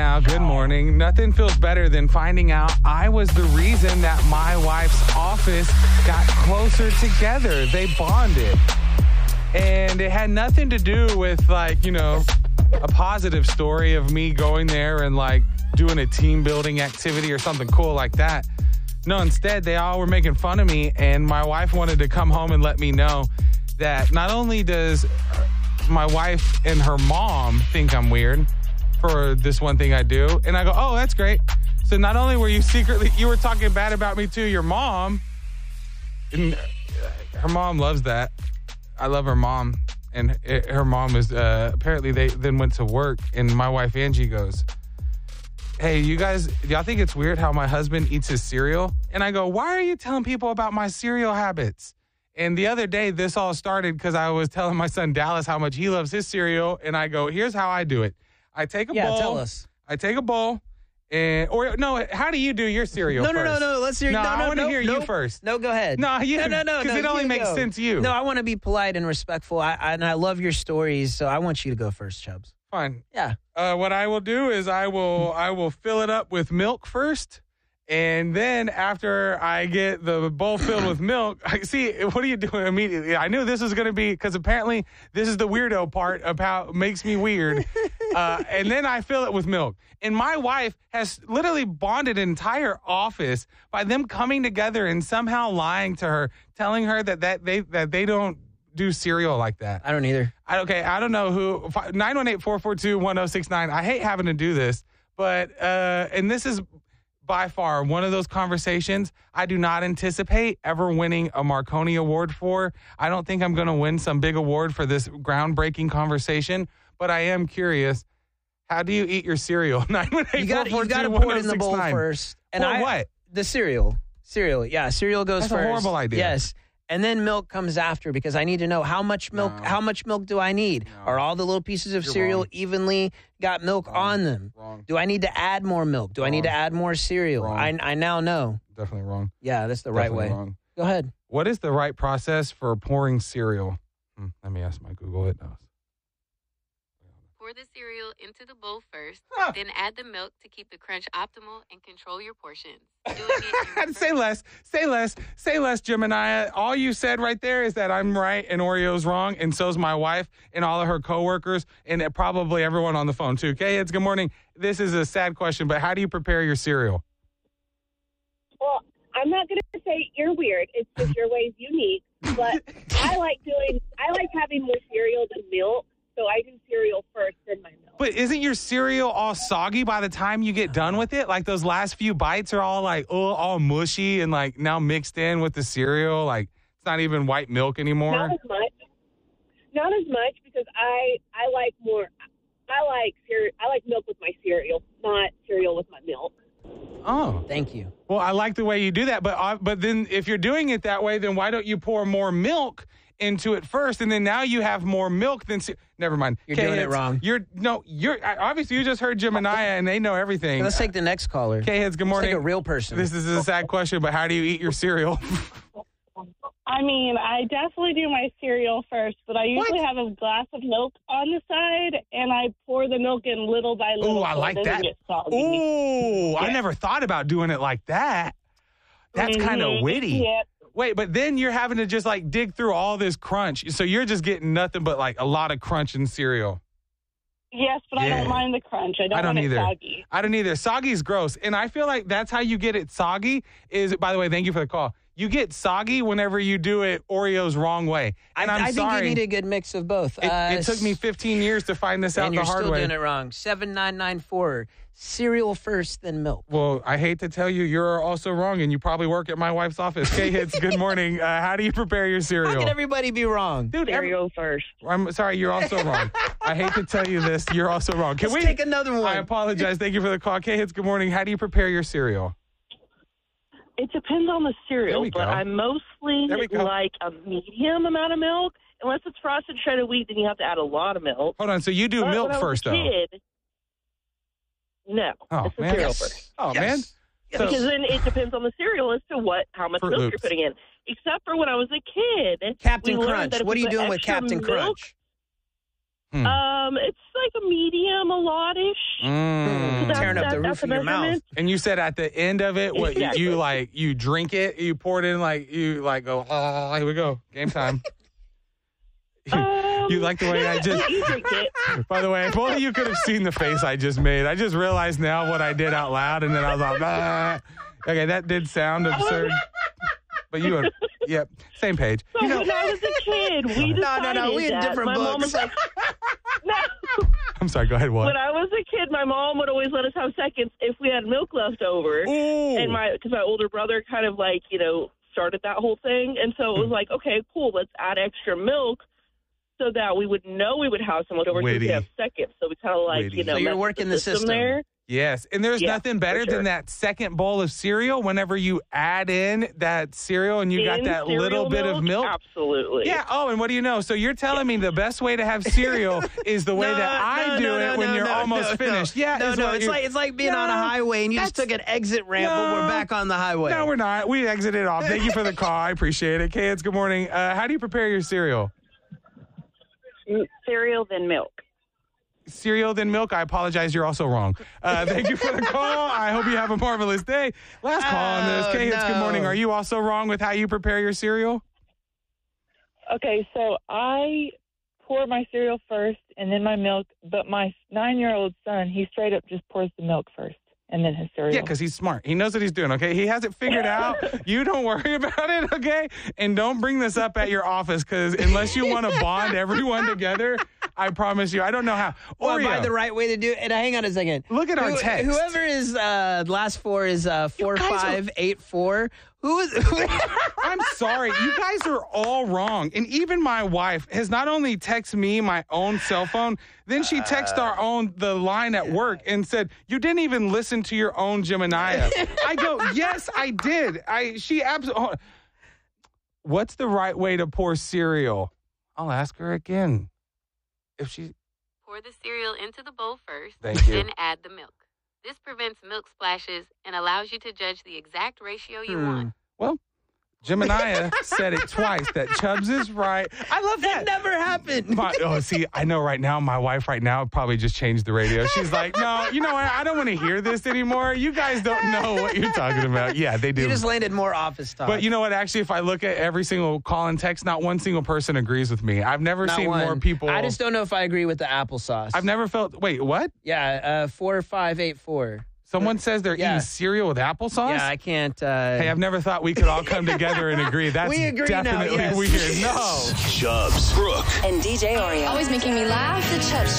now, good morning. Nothing feels better than finding out I was the reason that my wife's office got closer together. They bonded. And it had nothing to do with, like, you know, a positive story of me going there and, like, doing a team building activity or something cool like that. No, instead, they all were making fun of me, and my wife wanted to come home and let me know that not only does my wife and her mom think I'm weird for this one thing I do, and I go, oh, that's great. So not only were you you were talking bad about me to your mom, and her mom loves that. I love her mom, and her mom is, apparently they then went to work, and my wife Angie goes, hey, you guys, do y'all think it's weird how my husband eats his cereal? And I go, why are you telling people about my cereal habits? And the other day, this all started because I was telling my son Dallas how much he loves his cereal. And I go, here's how I do it. I take a bowl. Yeah, tell us. I take a bowl. No, how do you do your cereal first? No. Let's hear. I want to hear you first. No, go ahead. No, because it only makes sense to you. No, I want to be polite and respectful. And I love your stories, so I want you to go first, Chubbs. Fine. Yeah. What I will do is I will fill it up with milk first. And then after I get the bowl filled with milk, what are you doing immediately? I knew this was going to be, because apparently this is the weirdo part of how it makes me weird. And then I fill it with milk. And my wife has literally bonded an entire office by them coming together and somehow lying to her, telling her that they don't do cereal like that. I don't either. I don't know who. 918-442-1069. I hate having to do this, but and this is by far one of those conversations I do not anticipate ever winning a Marconi Award for. I don't think I'm going to win some big award for this groundbreaking conversation, but I am curious. How do you eat your cereal? You got to pour it in the bowl first. And what? The cereal. Yeah, cereal goes That's first. That's a horrible idea. Yes. And then milk comes after, because I need to know how much milk. No. How much milk do I need? No. Are all the little pieces of You're cereal wrong. evenly got milk on them? Wrong. Do I need to add more milk? Do I need to add more cereal? I now know. Definitely wrong. Yeah, that's the right way. Wrong. Go ahead. What is the right process for pouring cereal? Let me ask my Google. It knows. Pour the cereal into the bowl first, then add the milk to keep the crunch optimal and control your portions. Say less, Gemini. All you said right there is that I'm right and Oreo's wrong, and so's my wife and all of her coworkers, and probably everyone on the phone too. Okay, it's good morning. This is a sad question, but how do you prepare your cereal? Well, I'm not going to say you're weird. It's just your way's unique. But I like having more cereal than milk. So I do cereal first, then my milk. But isn't your cereal all soggy by the time you get done with it? Like those last few bites are all like, all mushy and like now mixed in with the cereal. Like it's not even white milk anymore. Not as much because I like more. I like milk with my cereal, not cereal with my milk. Oh, thank you. Well, I like the way you do that, but then if you're doing it that way, then why don't you pour more milk into it first, and then now you have more milk than never mind. You're doing it wrong. You're obviously you just heard Gemini and they know everything. Let's take the next caller. K-Heads, good morning. Let's take a real person. This is a sad question, but how do you eat your cereal? I mean, I definitely do my cereal first, but I usually have a glass of milk on the side, and I pour the milk in little by little. Ooh, I like that. Ooh, I never thought about doing it like that. That's kind of witty. Yeah. Wait, but then you're having to just like dig through all this crunch. So you're just getting nothing but like a lot of crunch in cereal. Yes, but I don't mind the crunch. I don't want either. it soggy. I don't either. Soggy's gross. And I feel like that's how you get it soggy is, by the way, thank you for the call. You get soggy whenever you do it Oreo's wrong way. And I think you need a good mix of both. It took me 15 years to find this out the hard way. And you're still doing it wrong. 7994. Cereal first, then milk. Well, I hate to tell you, you're also wrong, and you probably work at my wife's office. K-Hits, good morning. How do you prepare your cereal? How can everybody be wrong? Dude, cereal first. I'm sorry, you're also wrong. I hate to tell you this, you're also wrong. Let's take another one. I apologize. Thank you for the call. K-Hits, good morning. How do you prepare your cereal? It depends on the cereal, but I mostly like a medium amount of milk. Unless it's frosted shredded wheat, then you have to add a lot of milk. Hold on, so you do milk first, though? No, it's the cereal first. Oh, man. So, because then it depends on the cereal as to how much milk you're putting in. Except for when I was a kid. Captain Crunch. What are you doing with Captain Crunch? It's like a medium, a lot-ish. tearing up the roof of your mouth. And you said at the end of it, what you drink it, you pour it in, go, oh, here we go, game time. You like the way I just... By the way, if only you could have seen the face I just made. I just realized now what I did out loud, and then I was like, okay, that did sound absurd. But you are, same page. So when I was a kid, we decided No, we had different my books. mom was like, no. I'm sorry, go ahead, what? When I was a kid, my mom would always let us have seconds if we had milk left over. Ooh. And because my older brother kind of started that whole thing. And so it was like, okay, cool, let's add extra milk so that we would know we would have someone over so we could have seconds. So we kind of so you're working the system there. Yes, and there's nothing better than that second bowl of cereal whenever you add in that cereal and you got that little bit of milk. Absolutely. Yeah, and what do you know? So you're telling me the best way to have cereal is the way that I do it when you're almost finished. Yeah, it's like being on a highway and you just took an exit ramp, but we're back on the highway. No, we're not. We exited off. Thank you for the call. I appreciate it. Kids, good morning. How do you prepare your cereal? Cereal, then milk. Cereal, then milk. I apologize. You're also wrong. Thank you for the call. I hope you have a marvelous day. Last call on this. K-Hits, good morning. Are you also wrong with how you prepare your cereal? Okay, so I pour my cereal first and then my milk, but my 9-year-old son, he straight up just pours the milk first and then his cereal. Yeah, because he's smart. He knows what he's doing, okay? He has it figured out. You don't worry about it, okay? And don't bring this up at your office because unless you want to bond everyone together, I promise you, I don't know how. Well, by the right way to do it. And hang on a second. Look at our text. Whoever is last four is 4584. Who is? I'm sorry. You guys are all wrong. And even my wife has not only texted me my own cell phone, then she texted the line at work and said, you didn't even listen to your own Gemini. I go, yes, I did. She absolutely. What's the right way to pour cereal? I'll ask her again. Pour the cereal into the bowl first, Thank you. then add the milk. This prevents milk splashes and allows you to judge the exact ratio you want. Well, Gemini said it twice that Chubbs is right. I love that. That never happened. I know right now, my wife right now probably just changed the radio. She's like, no, you know what? I don't want to hear this anymore. You guys don't know what you're talking about. Yeah, they do. You just landed more office talk. But you know what? Actually, if I look at every single call and text, not one single person agrees with me. I've never seen more people. I just don't know if I agree with the applesauce. I've never felt, wait, what? Yeah, 4584. Someone says they're eating cereal with applesauce? Yeah, I can't. Hey, I've never thought we could all come together and agree. That's we agree definitely now, yes. weird. No. Chubbs, Brooke, and DJ Oreo. Always making me laugh. The Chubbs